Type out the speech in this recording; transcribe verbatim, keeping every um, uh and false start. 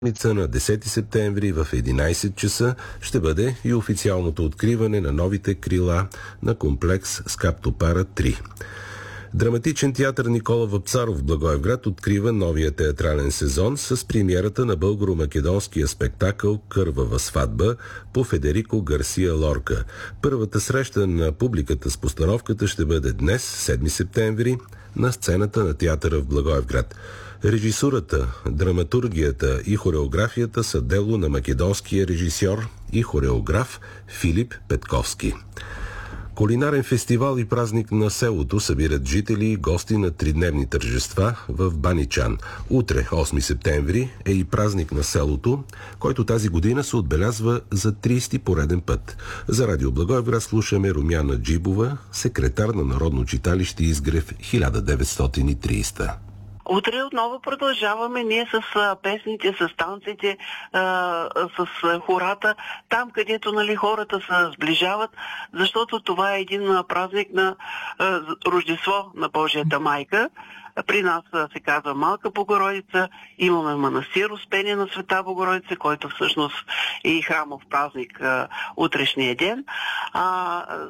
На десети септември в единайсет часа ще бъде и официалното откриване на новите крила на комплекс Скаптопара три. Драматичен театър Никола Вапцаров в Благоевград открива новия театрален сезон с премиерата на българо-македонския спектакъл «Кървава сватба» по Федерико Гарсия Лорка. Първата среща на публиката с постановката ще бъде днес, седми септември, на сцената на театъра в Благоевград. Режисурата, драматургията и хореографията са дело на македонския режисьор и хореограф Филип Петковски. Кулинарен фестивал и празник на селото събират жители и гости на тридневни тържества в Баничан. Утре, осми септември, е и празник на селото, който тази година се отбелязва за трийсети пореден път. За Радио Благоевград слушаме Румяна Джибова, секретар на Народно читалище Изгрев хиляда деветстотин и трийсета. Утре отново продължаваме ние с а, песните, с танците, а, с а, хората, там където нали, хората се сближават, защото това е един а, празник на а, Рождество на Божията майка. При нас а, се казва Малка Богородица, имаме манастир Успение на Света Богородица, който всъщност е и храмов празник а, утрешния ден. А,